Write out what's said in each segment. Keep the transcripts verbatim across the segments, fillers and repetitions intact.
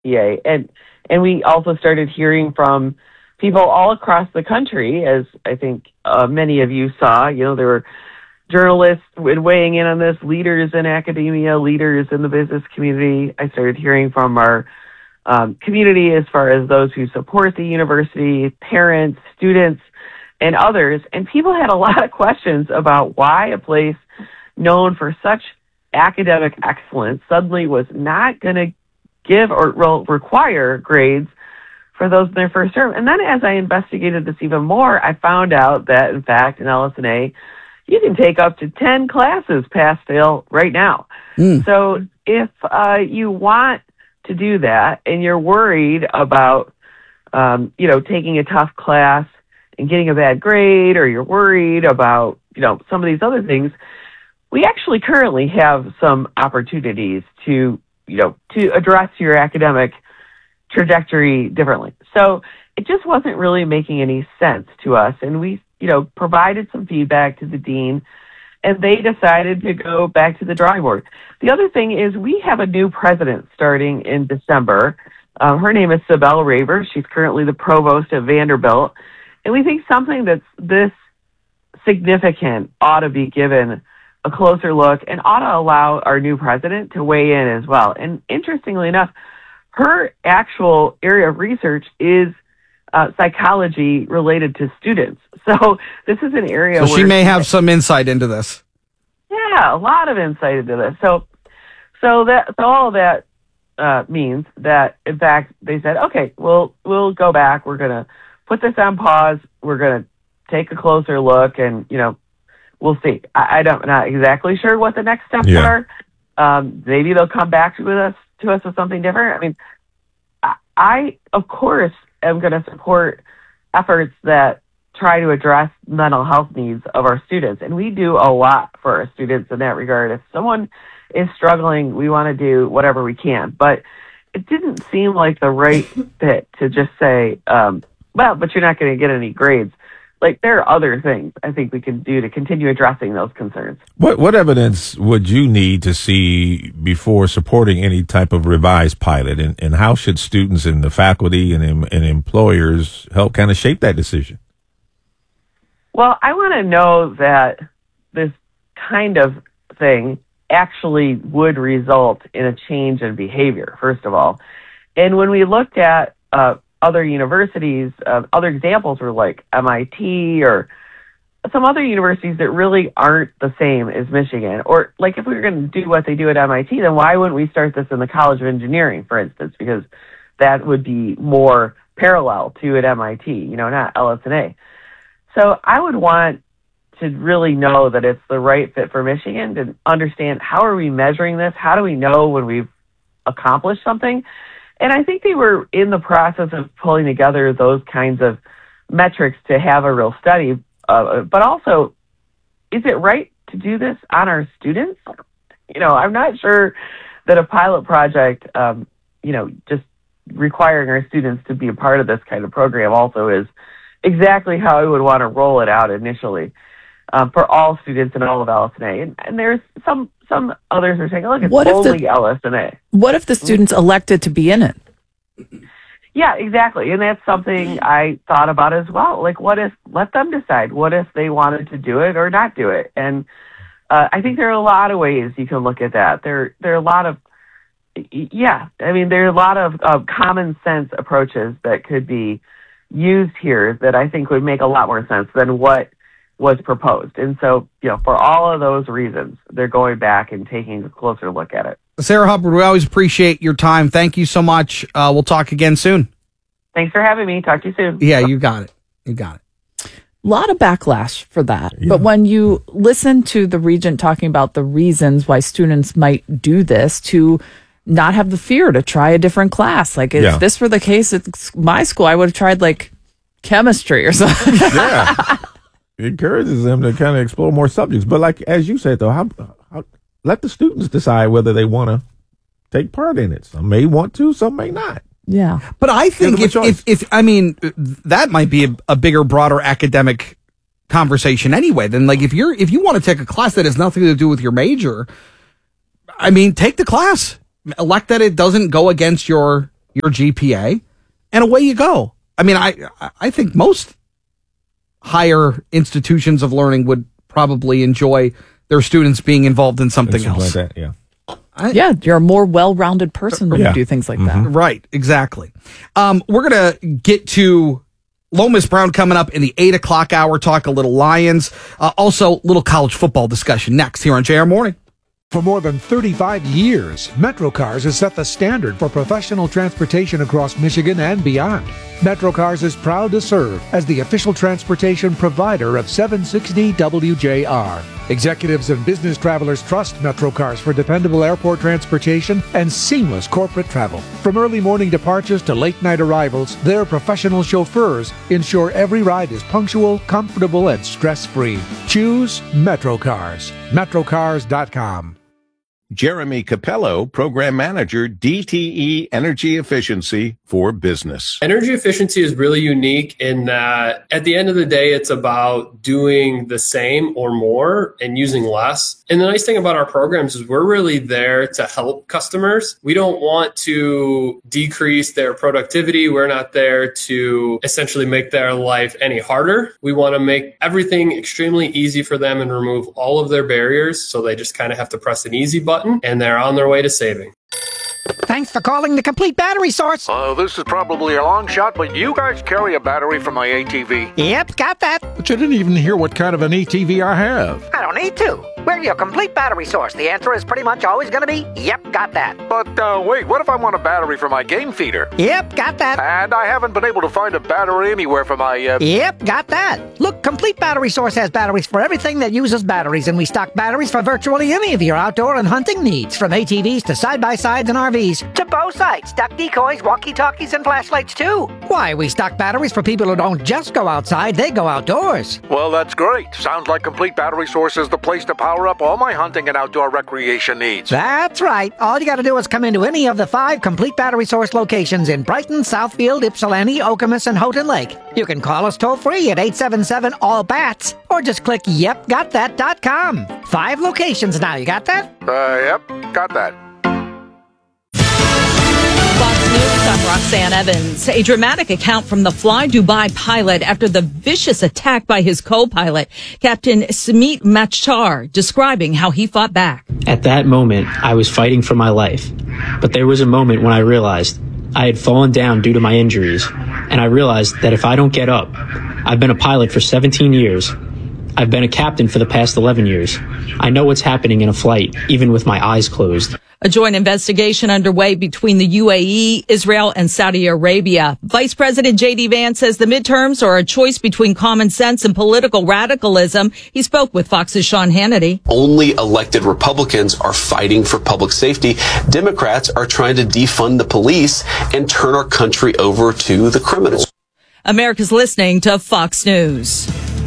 E A. And, and we also started hearing from people all across the country, as I think uh, many of you saw. You know, there were journalists weighing in on this, leaders in academia, leaders in the business community. I started hearing from our um, community as far as those who support the university, parents, students, and others. And people had a lot of questions about why a place known for such academic excellence suddenly was not going to give or well, require grades for those in their first term. And then as I investigated this even more, I found out that, in fact, in L S N A, you can take up to ten classes pass-fail right now. Mm. So if uh, you want to do that and you're worried about, um, you know, taking a tough class and getting a bad grade, or you're worried about, you know, some of these other things, we actually currently have some opportunities to, you know, to address your academic trajectory differently. So it just wasn't really making any sense to us. And we, you know, provided some feedback to the dean, and they decided to go back to the drawing board. The other thing is we have a new president starting in December. Uh, her name is Sibel Raver. She's currently the provost at Vanderbilt. And we think something that's this significant ought to be given a closer look and ought to allow our new president to weigh in as well. And interestingly enough, her actual area of research is uh, psychology related to students. So this is an area so where... she may have some insight into this. Yeah, a lot of insight into this. So so that so all of that uh, means that, in fact, they said, okay, we'll, we'll go back. We're going to put this on pause. We're going to take a closer look, and, you know, we'll see. I, I don't, not exactly sure what the next steps yeah. are. Um, maybe they'll come back with us to us with something different. I mean, I, I of course am going to support efforts that try to address mental health needs of our students, and we do a lot for our students in that regard. If someone is struggling, we want to do whatever we can. But it didn't seem like the right fit to just say, um, well, but you're not going to get any grades. Like, there are other things I think we can do to continue addressing those concerns. What what evidence would you need to see before supporting any type of revised pilot? And, and how should students and the faculty and, and employers help kind of shape that decision? Well, I want to know that this kind of thing actually would result in a change in behavior, first of all. And when we looked at uh, other universities, uh, other examples were like M I T or some other universities that really aren't the same as Michigan. Or like if we were going to do what they do at M I T, then why wouldn't we start this in the College of Engineering, for instance? Because that would be more parallel to at M I T, you know, not L S N A. So I would want to really know that it's the right fit for Michigan, to understand how are we measuring this? How do we know when we've accomplished something? And I think they were in the process of pulling together those kinds of metrics to have a real study. Uh, but also, is it right to do this on our students? You know, I'm not sure that a pilot project, um, you know, just requiring our students to be a part of this kind of program also is exactly how I would want to roll it out initially um, for all students in all of L S N A. And, and there's some some others are saying, look, it's what only the, L S N A. What if the students elected to be in it? Yeah, exactly. And that's something I thought about as well. Like, what if, let them decide. What if they wanted to do it or not do it? And uh, I think there are a lot of ways you can look at that. There, there are a lot of, yeah, I mean, there are a lot of uh, common sense approaches that could be used here that I think would make a lot more sense than what was proposed. And so, you know, for all of those reasons, they're going back and taking a closer look at it. Sarah Hubbard, we always appreciate your time. Thank you so much. Uh, we'll talk again soon. Thanks for having me. Talk to you soon. Yeah, you got it. You got it. A lot of backlash for that. Yeah. But when you listen to the regent talking about the reasons why students might do this, to not have the fear to try a different class. Like, if yeah. this were the case at my school, I would have tried, like, chemistry or something. Yeah. It encourages them to kind of explore more subjects. But like, as you said, though, how, how, let the students decide whether they want to take part in it. Some may want to, some may not. Yeah. But I think if, if, if, I mean, that might be a, a bigger, broader academic conversation anyway. Then, like, if you're, if you want to take a class that has nothing to do with your major, I mean, take the class. Elect that it doesn't go against your your G P A, and away you go. I mean, I I think most higher institutions of learning would probably enjoy their students being involved in something else. Like that, yeah. I, yeah, you're a more well-rounded person when yeah. you do things like mm-hmm. that. Right, exactly. Um, we're going to get to Lomas Brown coming up in the eight o'clock hour, talk a little Lions. Uh, also, little college football discussion next here on J R Morning. For more than thirty-five years, MetroCars has set the standard for professional transportation across Michigan and beyond. MetroCars is proud to serve as the official transportation provider of seven sixty W J R. Executives and business travelers trust MetroCars for dependable airport transportation and seamless corporate travel. From early morning departures to late night arrivals, their professional chauffeurs ensure every ride is punctual, comfortable, and stress-free. Choose MetroCars. Metrocars dot com. Jeremy Capello, Program Manager, D T E Energy Efficiency for Business. Energy efficiency is really unique in that at the end of the day, it's about doing the same or more and using less. And the nice thing about our programs is we're really there to help customers. We don't want to decrease their productivity. We're not there to essentially make their life any harder. We want to make everything extremely easy for them and remove all of their barriers. So they just kind of have to press an easy button. And they're on their way to saving. Thanks for calling the Complete Battery Source. Uh, this is probably a long shot, but you guys carry a battery for my A T V? Yep, got that. But you didn't even hear what kind of an A T V I have. I don't need to. We're your Complete Battery Source. The answer is pretty much always going to be, yep, got that. But uh, wait, what if I want a battery for my game feeder? Yep, got that. And I haven't been able to find a battery anywhere for my... Uh... Yep, got that. Look, Complete Battery Source has batteries for everything that uses batteries, and we stock batteries for virtually any of your outdoor and hunting needs, from A T Vs to side-by-sides and R Vs, to bow sights, duck decoys, walkie-talkies, and flashlights, too. Why, we stock batteries for people who don't just go outside, they go outdoors. Well, that's great. Sounds like Complete Battery Source is the place to power up all my hunting and outdoor recreation needs. That's right. All you got to do is come into any of the five Complete Battery Source locations in Brighton, Southfield, Ypsilanti, Okemos, and Houghton Lake. You can call us toll-free at eight seven seven, all bats, or just click yep got that dot com. Five locations now. You got that? Uh, yep. Got that. Fox News, I'm Roxanne Evans. A dramatic account from the Fly Dubai pilot after the vicious attack by his co-pilot, Captain Samit Machar, describing how he fought back. At that moment, I was fighting for my life. But there was a moment when I realized I had fallen down due to my injuries. And I realized that if I don't get up, I've been a pilot for seventeen years. I've been a captain for the past eleven years. I know what's happening in a flight, even with my eyes closed. A joint investigation underway between the U A E, Israel, and Saudi Arabia. Vice President J D Vance says the midterms are a choice between common sense and political radicalism. He spoke with Fox's Sean Hannity. Only elected Republicans are fighting for public safety. Democrats are trying to defund the police and turn our country over to the criminals. America's listening to Fox News.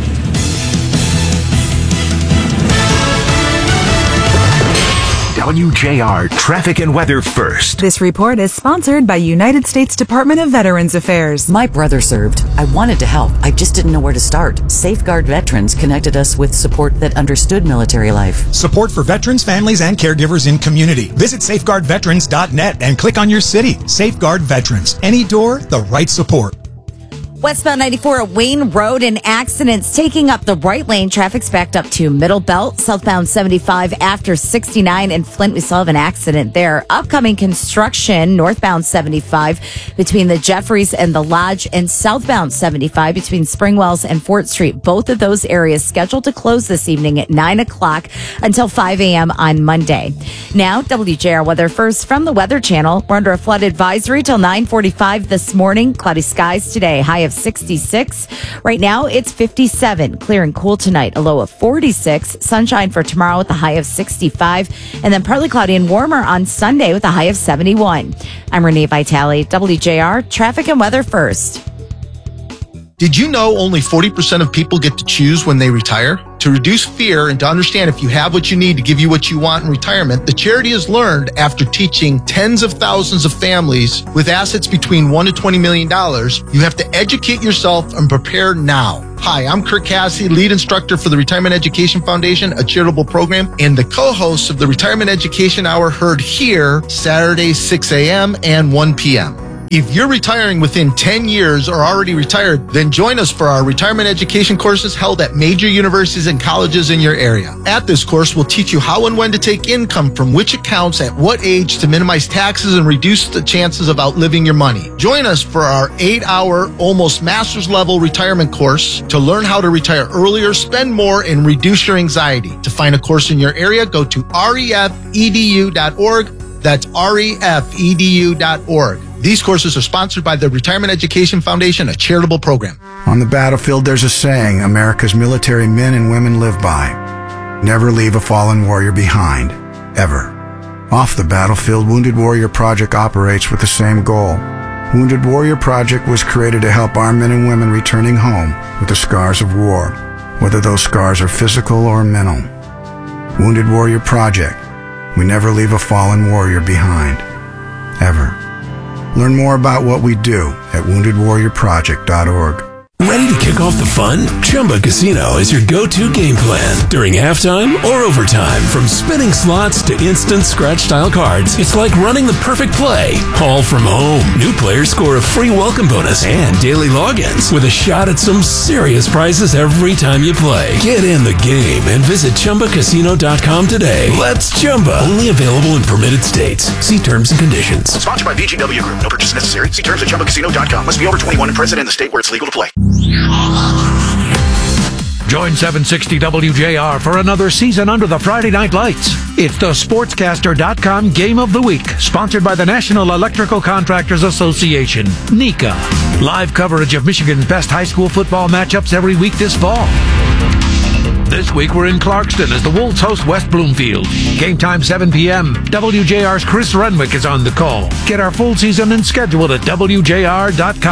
W J R Traffic and Weather First. This report is sponsored by United States Department of Veterans Affairs. My brother served. I wanted to help. I just didn't know where to start. Safeguard Veterans connected us with support that understood military life. Support for veterans, families, and caregivers in community. Visit safeguard veterans dot net and click on your city. Safeguard Veterans. Any door, the right support. Westbound ninety-four at Wayne Road, an accident's taking up the right lane. Traffic's backed up to Middle Belt. Southbound seventy-five after sixty-nine in Flint. We still have an accident there. Upcoming construction, northbound seventy-five between the Jeffries and the Lodge, and southbound seventy-five between Springwells and Fort Street. Both of those areas scheduled to close this evening at nine o'clock until five a.m. on Monday. Now, W J R weather first from the Weather Channel. We're under a flood advisory till nine forty-five this morning. Cloudy skies today, high of sixty-six. Right now, it's fifty-seven. Clear and cool tonight, a low of forty-six. Sunshine for tomorrow with a high of sixty-five. And then partly cloudy and warmer on Sunday with a high of seventy-one. I'm Renee Vitale, W J R Traffic and Weather First. Did you know only forty percent of people get to choose when they retire? To reduce fear and to understand if you have what you need to give you what you want in retirement, the charity has learned after teaching tens of thousands of families with assets between one to twenty million dollars, you have to educate yourself and prepare now. Hi, I'm Kirk Cassidy, lead instructor for the Retirement Education Foundation, a charitable program, and the co-host of the Retirement Education Hour, heard here Saturdays six a.m. and one p.m. If you're retiring within ten years or already retired, then join us for our retirement education courses held at major universities and colleges in your area. At this course, we'll teach you how and when to take income from which accounts at what age to minimize taxes and reduce the chances of outliving your money. Join us for our eight-hour, almost master's level retirement course to learn how to retire earlier, spend more, and reduce your anxiety. To find a course in your area, go to R E F E D U dot org. That's R E F E D U dot org. These courses are sponsored by the Retirement Education Foundation, a charitable program. On the battlefield, there's a saying America's military men and women live by. Never leave a fallen warrior behind. Ever. Off the battlefield, Wounded Warrior Project operates with the same goal. Wounded Warrior Project was created to help our men and women returning home with the scars of war, whether those scars are physical or mental. Wounded Warrior Project. We never leave a fallen warrior behind. Ever. Learn more about what we do at wounded warrior project dot org. Ready to kick off the fun? Chumba Casino is your go-to game plan during halftime or overtime. From spinning slots to instant scratch-style cards, it's like running the perfect play, all from home. New players score a free welcome bonus and daily logins with a shot at some serious prizes every time you play. Get in the game and visit chumba casino dot com today. Let's Chumba. Only available in permitted states. See terms and conditions. Sponsored by V G W Group. No purchase necessary. See terms at chumba casino dot com. Must be over twenty-one and present in the state where it's legal to play. Join seven sixty W J R for another season under the Friday Night Lights. It's the sportscaster dot com Game of the Week, sponsored by the National Electrical Contractors Association, NECA. Live coverage of Michigan's best high school football matchups every week this fall. This week we're in Clarkston as the Wolves host West Bloomfield. Game time seven p.m. W J R's Chris Renwick is on the call. Get our full season and schedule at W J R dot com.